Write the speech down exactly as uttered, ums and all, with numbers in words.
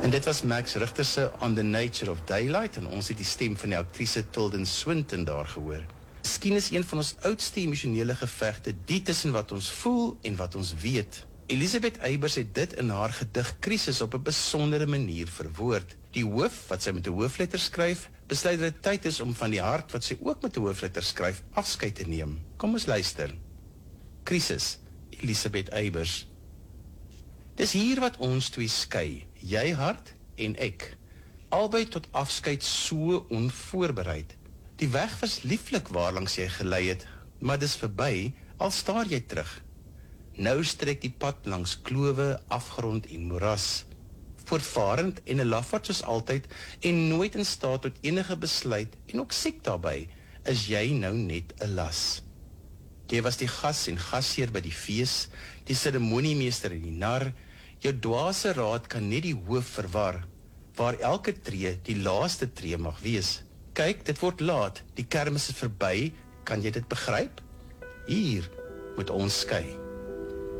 En dit was Max Richter se On the Nature of Daylight, en ons het die stem van die aktrise Tilden Swinton daar gehoor. Miskien is een van ons oudste emosionele gevegte die tussen wat ons voel en wat ons weet. Elisabeth Eybers het dit in haar gedig Krisis op 'n besondere manier verwoord. Die hoof, wat sy met 'n hoofletter skryf, besluit dat dit tyd is om van die hart, wat sy ook met 'n hoofletter skryf, afskeid te neem. Kom ons luister. Krisis, Elisabeth Eybers. Dis hier wat ons twee skei, jy hart en ek. Albei tot afskeid so onvoorbereid. Die weg was lieflik waarlangs jy gelei het, maar dis verby, al staar jy terug. Nou strek die pad langs klowe, afgrond en moeras. Voortvarend en 'n lafaard soos altyd, en nooit in staat tot enige besluit, en ook siek daarbey, is jy nou net 'n las. Jy was die gas en gasheer by die fees, die seremoniemeester en die nar. Jou dwaase raad kan net die hoof verwar, waar elke tree die laaste tree mag wees. Kyk, dit word laat, die kermis is verby, kan jy dit begryp? Hier moet ons skei.